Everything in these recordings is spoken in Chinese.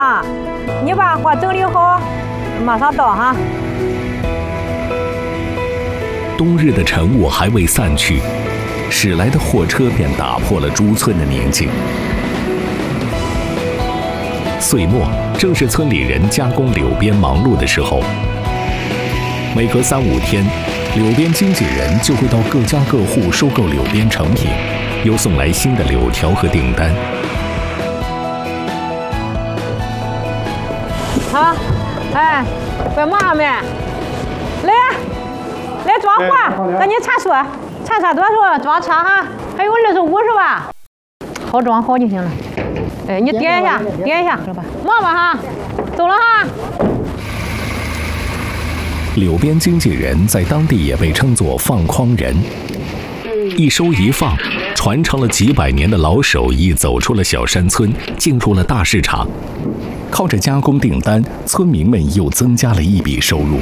啊，你把货整理好，马上到哈。 冬日的晨雾还未散去，驶来的货车便打破了朱村的宁静。岁末，正是村里人加工柳边忙碌的时候。每隔3、5天，柳边经纪人就会到各家各户收购柳边成品，又送来新的柳条和订单。 好，哎，快忙上没？来装货，赶紧查数，查多少？装车哈，还有25是吧？好装好就行了。哎，你点一下，是吧？忙吧哈，走了哈。 柳边经纪人在当地也被称作放筐人，一收一放，传承了几百年的老手艺走出了小山村，进入了大市场。靠着加工订单，村民们又增加了一笔收入。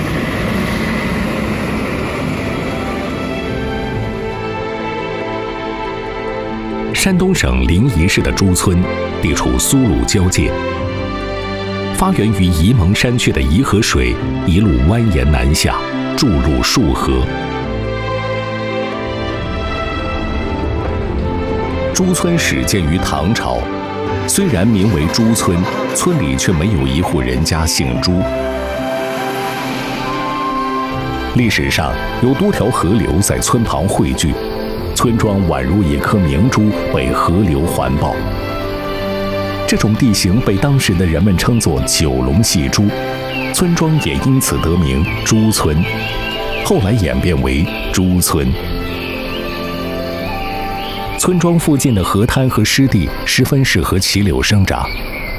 山东省临沂市的朱村地处苏鲁交界，发源于沂蒙山区的沂河水一路蜿蜒南下，注入束河。朱村始建于唐朝，虽然名为朱村，村里却没有一户人家姓朱。历史上有多条河流在村旁汇聚，村庄宛如一颗明珠被河流环抱。这种地形被当时的人们称作九龙戏珠，村庄也因此得名朱村，后来演变为朱村。村庄附近的河滩和湿地十分适合杞柳生长。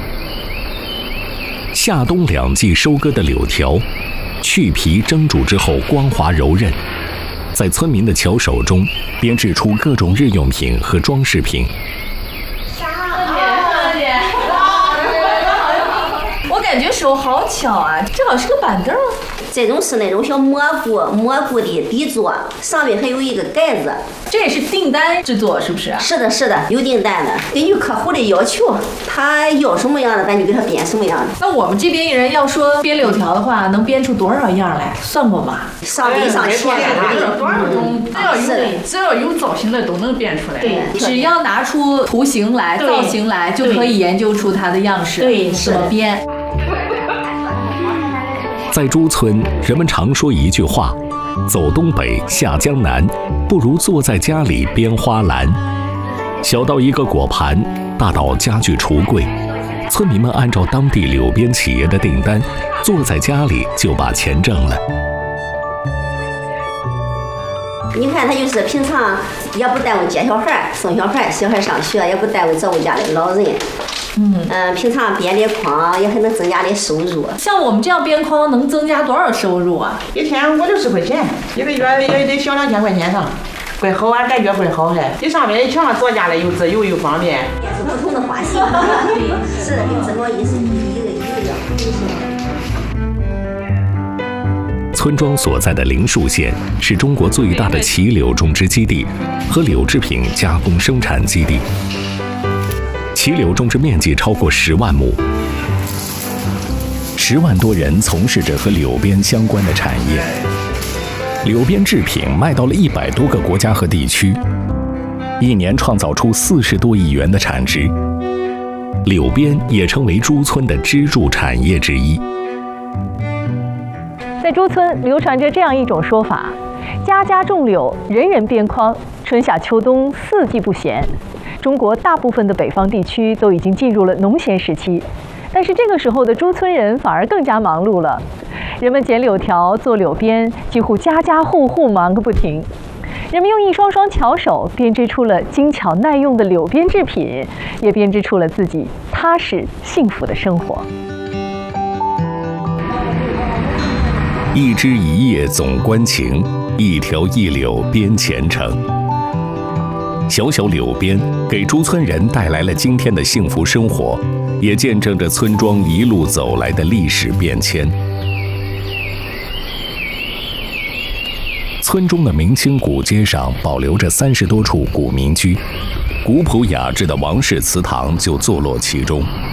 夏冬2季收割的柳条，去皮蒸煮之后光滑柔韧，在村民的巧手中编制出各种日用品和装饰品。 我感觉手好巧啊，这好像是个板凳。 这种是那种小蘑菇的底座，上面还有一个盖子。 这也是订单制作，是不是？ 是的，有订单的，根据客户的要求，他要什么样的，咱就给他编什么样的。 那我们这边人要说编柳条的话，能编出多少样来？算过吗？ 上百上千的。 多少种？只要有造型的都能编出来。 对，只要拿出图形来、造型来，就可以研究出它的样式， 对， 怎么编。 在朱村，人们常说一句话：走东北下江南，不如坐在家里编花篮。小到一个果盘，大到家具橱柜，村民们按照当地柳边企业的订单，坐在家里就把钱挣了。 你看他就是平常也不耽误接小孩、送小孩上学，也不耽误照顾家里老人。平常编点筐也还能增加点收入。 像我们这样编筐能增加多少收入啊？ 一天5、60块钱，一个月也得小2000块钱上，怪好啊，感觉怪好还。这上面全做家的又自由又方便。 是不同的花型，对，是的，跟这个也是一个样。 村庄所在的灵树县是中国最大的杞柳种植基地和柳制品加工生产基地。杞柳种植面积超过10万亩，10万多人从事着和柳边相关的产业。柳边制品卖到了100多个国家和地区，一年创造出40多亿元的产值。柳边也成为朱村的支柱产业之一。 在朱村流传着这样一种说法：家家种柳，人人编筐，春夏秋冬4季不闲。中国大部分的北方地区都已经进入了农闲时期，但是这个时候的朱村人反而更加忙碌了。人们剪柳条、做柳边，几乎家家户户忙个不停。人们用一双双巧手编织出了精巧耐用的柳边制品，也编织出了自己踏实幸福的生活。 一枝一叶总关情，一条一柳编前程。小小柳边给朱村人带来了今天的幸福生活，也见证着村庄一路走来的历史变迁。村中的明清古街上保留着30多处古民居，古朴雅致的王氏祠堂就坐落其中。